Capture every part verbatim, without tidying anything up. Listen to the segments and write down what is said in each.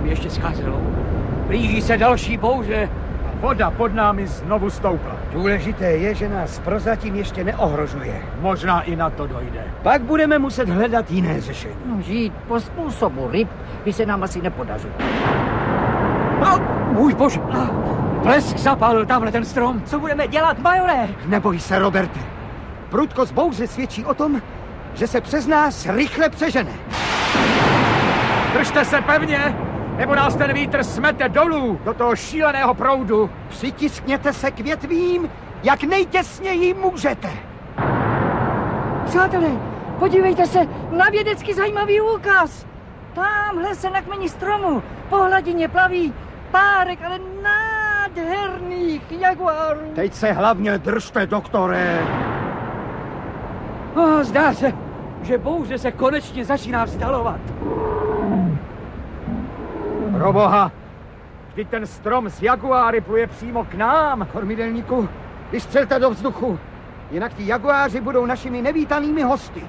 ještě scházelo. Blíží se další bouře. Voda pod námi znovu stoupla. Důležité je, že nás prozatím ještě neohrožuje. Možná i na to dojde. Pak budeme muset hledat jiné řešení. No, žít po způsobu ryb by se nám asi nepodařilo. No, můj bože! Blesk zapálil tamhle ten strom. Co budeme dělat, majore? Neboj se, Roberte. Prudkost bouře svědčí o tom, že se přes nás rychle přežene. Držte se pevně, nebo nás ten vítr smete dolů do toho šíleného proudu. Přitiskněte se k větvím, jak nejtěsněji můžete. Přátelé, podívejte se na vědecky zajímavý úkaz. Tamhle se na kmeni stromu po hladině plaví párek, ale nádherných jaguárů. Teď se hlavně držte, doktore. Oh, zdá se, že bouře se konečně začíná vzdalovat. Proboha, vždyť ten strom z jaguáry pluje přímo k nám. Kormidelníku, vystřelte do vzduchu, jinak ti jaguáři budou našimi nevítanými hosty.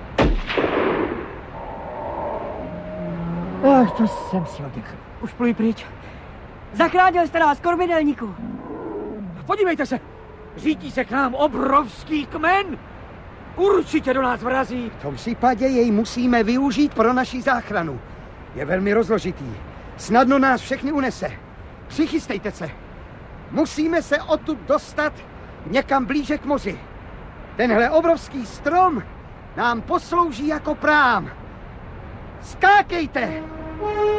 Ach, to jsem si oddechl. Už pluj pryč. Zachránil jste nás, kormidelníku. Podívejte se, řítí se k nám obrovský kmen. Určitě do nás vrazí. V tom případě jej musíme využít pro naši záchranu. Je velmi rozložitý. Snadno nás všechny unese. Přichystejte se. Musíme se odtud dostat někam blíže k moři. Tenhle obrovský strom nám poslouží jako prám. Skákejte!